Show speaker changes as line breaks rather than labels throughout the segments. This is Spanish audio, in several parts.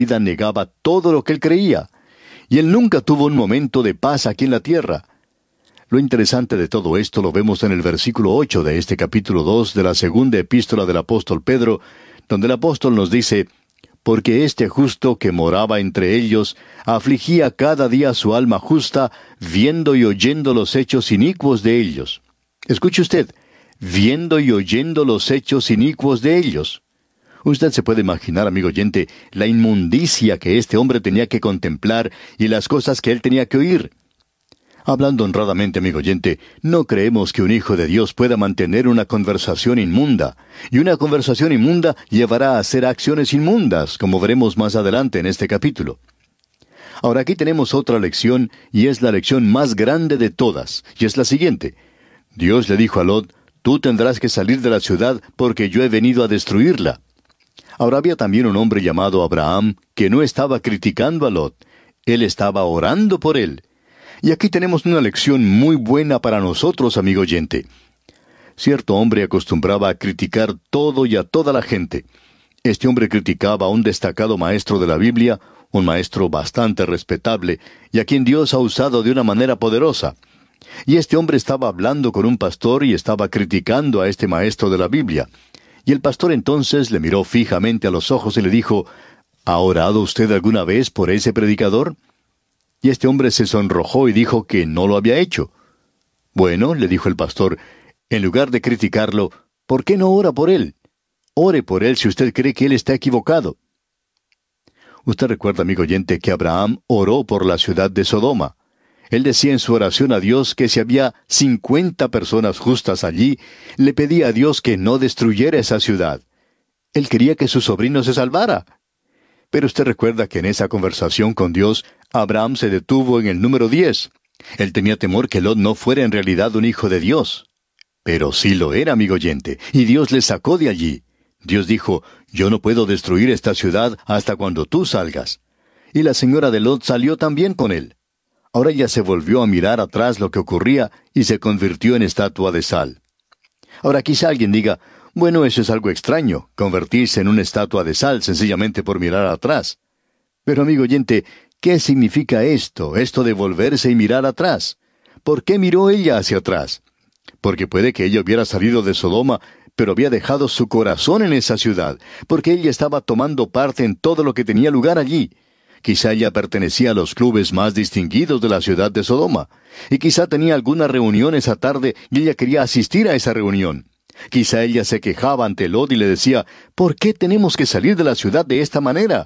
vida negaba todo lo que él creía. Y él nunca tuvo un momento de paz aquí en la tierra. Lo interesante de todo esto lo vemos en el versículo 8 de este capítulo 2 de la segunda epístola del apóstol Pedro, donde el apóstol nos dice: porque este justo que moraba entre ellos afligía cada día su alma justa, viendo y oyendo los hechos inicuos de ellos. Escuche usted, viendo y oyendo los hechos inicuos de ellos. Usted se puede imaginar, amigo oyente, la inmundicia que este hombre tenía que contemplar y las cosas que él tenía que oír. Hablando honradamente, amigo oyente, no creemos que un hijo de Dios pueda mantener una conversación inmunda, y una conversación inmunda llevará a hacer acciones inmundas, como veremos más adelante en este capítulo. Ahora aquí tenemos otra lección, y es la lección más grande de todas, y es la siguiente. Dios le dijo a Lot: tú tendrás que salir de la ciudad porque yo he venido a destruirla. Ahora había también un hombre llamado Abraham que no estaba criticando a Lot, él estaba orando por él. Y aquí tenemos una lección muy buena para nosotros, amigo oyente. Cierto hombre acostumbraba a criticar todo y a toda la gente. Este hombre criticaba a un destacado maestro de la Biblia, un maestro bastante respetable, y a quien Dios ha usado de una manera poderosa. Y este hombre estaba hablando con un pastor y estaba criticando a este maestro de la Biblia. Y el pastor entonces le miró fijamente a los ojos y le dijo: ¿ha orado usted alguna vez por ese predicador? Y este hombre se sonrojó y dijo que no lo había hecho. Bueno, le dijo el pastor, en lugar de criticarlo, ¿por qué no ora por él? Ore por él si usted cree que él está equivocado. Usted recuerda, amigo oyente, que Abraham oró por la ciudad de Sodoma. Él decía en su oración a Dios que si había 50 personas justas allí, le pedía a Dios que no destruyera esa ciudad. Él quería que su sobrino se salvara. Pero usted recuerda que en esa conversación con Dios, Abraham se detuvo en el número 10. Él tenía temor que Lot no fuera en realidad un hijo de Dios. Pero sí lo era, amigo oyente, y Dios le sacó de allí. Dios dijo: yo no puedo destruir esta ciudad hasta cuando tú salgas. Y la señora de Lot salió también con él. Ahora ella se volvió a mirar atrás lo que ocurría y se convirtió en estatua de sal. Ahora quizá alguien diga: bueno, eso es algo extraño, convertirse en una estatua de sal sencillamente por mirar atrás. Pero, amigo oyente, ¿qué significa esto de volverse y mirar atrás? ¿Por qué miró ella hacia atrás? Porque puede que ella hubiera salido de Sodoma, pero había dejado su corazón en esa ciudad, porque ella estaba tomando parte en todo lo que tenía lugar allí. Quizá ella pertenecía a los clubes más distinguidos de la ciudad de Sodoma, y quizá tenía alguna reunión esa tarde y ella quería asistir a esa reunión. Quizá ella se quejaba ante Lot y le decía: ¿por qué tenemos que salir de la ciudad de esta manera?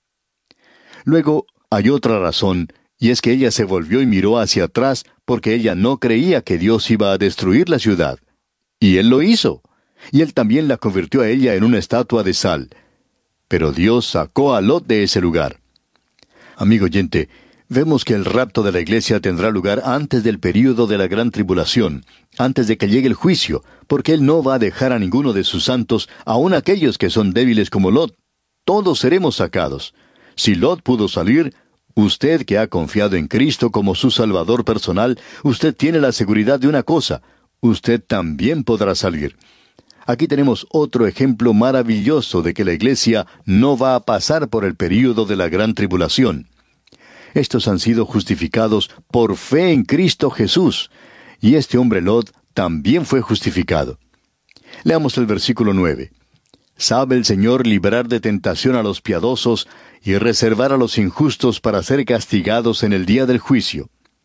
Luego hay otra razón, y es que ella se volvió y miró hacia atrás porque ella no creía que Dios iba a destruir la ciudad. Y Él lo hizo. Y Él también la convirtió a ella en una estatua de sal. Pero Dios sacó a Lot de ese lugar. Amigo oyente, vemos que el rapto de la iglesia tendrá lugar antes del período de la gran tribulación, antes de que llegue el juicio, porque Él no va a dejar a ninguno de sus santos, aun aquellos que son débiles como Lot. Todos seremos sacados. Si Lot pudo salir, usted que ha confiado en Cristo como su Salvador personal, usted tiene la seguridad de una cosa: usted también podrá salir. Aquí tenemos otro ejemplo maravilloso de que la iglesia no va a pasar por el período de la gran tribulación. Estos han sido justificados por fe en Cristo Jesús, y este hombre Lot también fue justificado. Leamos el versículo 9. Sabe el Señor librar de tentación a los piadosos y reservar a los injustos para ser castigados en el día del juicio.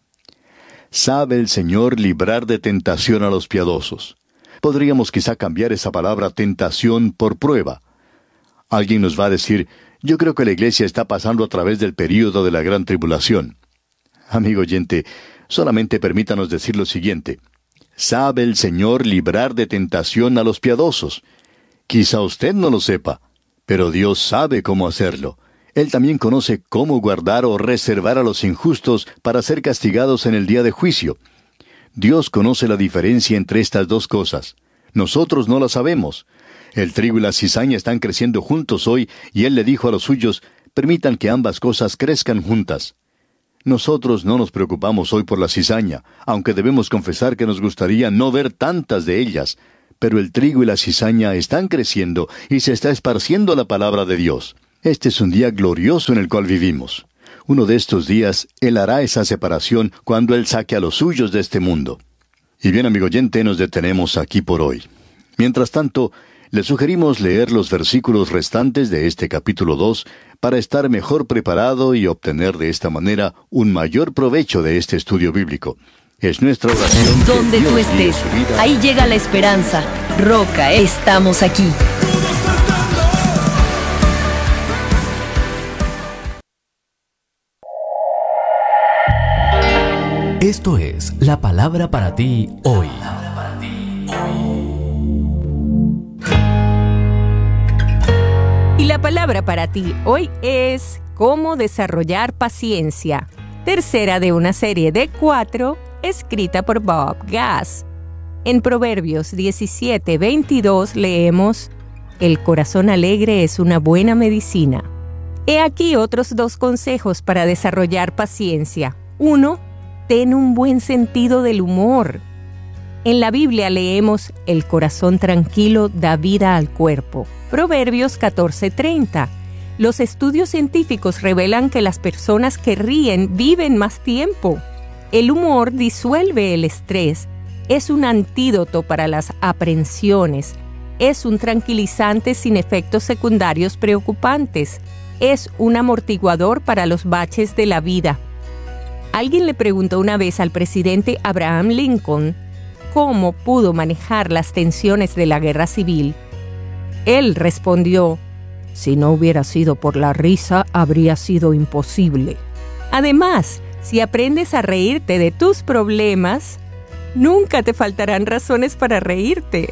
Sabe el Señor librar de tentación a los piadosos. Podríamos quizá cambiar esa palabra tentación por prueba. Alguien nos va a decir: yo creo que la iglesia está pasando a través del período de la gran tribulación. Amigo oyente, solamente permítanos decir lo siguiente: sabe el Señor librar de tentación a los piadosos. Quizá usted no lo sepa, pero Dios sabe cómo hacerlo. Él también conoce cómo guardar o reservar a los injustos para ser castigados en el día de juicio. Dios conoce la diferencia entre estas dos cosas. Nosotros no la sabemos. El trigo y la cizaña están creciendo juntos hoy, y Él le dijo a los suyos: permitan que ambas cosas crezcan juntas. Nosotros no nos preocupamos hoy por la cizaña, aunque debemos confesar que nos gustaría no ver tantas de ellas. Pero el trigo y la cizaña están creciendo y se está esparciendo la palabra de Dios. Este es un día glorioso en el cual vivimos. Uno de estos días, Él hará esa separación cuando Él saque a los suyos de este mundo. Y bien, amigo oyente, nos detenemos aquí por hoy. Mientras tanto, le sugerimos leer los versículos restantes de este capítulo 2 para estar mejor preparado y obtener de esta manera un mayor provecho de este estudio bíblico. Es nuestra oración que
Donde
Dios
tú
guíe
estés,
su vida.
ahí llega la esperanza. Roca, estamos aquí.
Esto es la palabra para ti hoy.
Y la palabra para ti hoy es cómo desarrollar paciencia. Tercera de una serie de 4, escrita por Bob Gass. En Proverbios 17:22 leemos: el corazón alegre es una buena medicina. He aquí otros 2 consejos para desarrollar paciencia. 1. Ten un buen sentido del humor. En la Biblia leemos: el corazón tranquilo da vida al cuerpo. Proverbios 14:30. Los estudios científicos revelan que las personas que ríen viven más tiempo. El humor disuelve el estrés. Es un antídoto para las aprensiones. Es un tranquilizante sin efectos secundarios preocupantes. Es un amortiguador para los baches de la vida. Alguien le preguntó una vez al presidente Abraham Lincoln cómo pudo manejar las tensiones de la guerra civil. Él respondió: si no hubiera sido por la risa, habría sido imposible. Además, si aprendes a reírte de tus problemas, nunca te faltarán razones para reírte.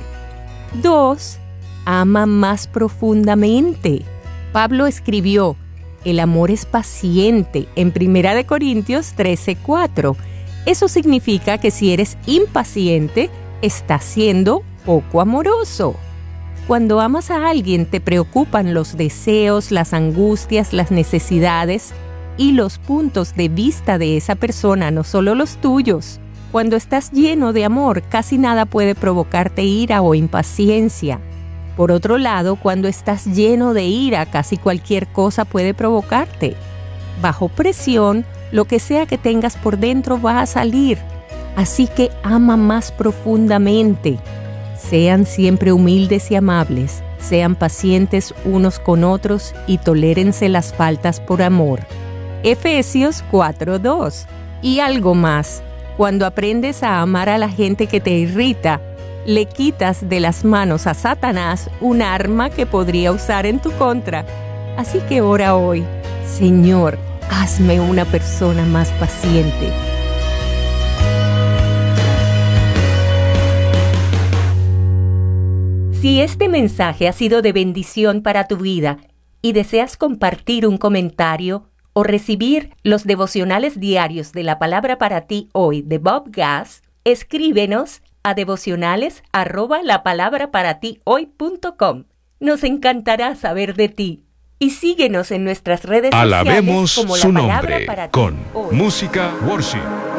2. Ama más profundamente. Pablo escribió: el amor es paciente en 1 Corintios 13:4. Eso significa que si eres impaciente, estás siendo poco amoroso. Cuando amas a alguien, te preocupan los deseos, las angustias, las necesidades y los puntos de vista de esa persona, no solo los tuyos. Cuando estás lleno de amor, casi nada puede provocarte ira o impaciencia. Por otro lado, cuando estás lleno de ira, casi cualquier cosa puede provocarte. Bajo presión, lo que sea que tengas por dentro va a salir. Así que ama más profundamente. Sean siempre humildes y amables, sean pacientes unos con otros y tolérense las faltas por amor. Efesios 4:2. Y algo más, cuando aprendes a amar a la gente que te irrita, le quitas de las manos a Satanás un arma que podría usar en tu contra. Así que ora hoy: Señor, hazme una persona más paciente. Si este mensaje ha sido de bendición para tu vida y deseas compartir un comentario o recibir los devocionales diarios de la palabra para ti hoy de Bob Gass, escríbenos a devocionales@lapalabraparatihoy.com. Nos encantará saber de ti. Y síguenos en nuestras redes sociales
Alabemos
como
su
La Palabra
nombre
para Ti
con
Hoy.
música worship.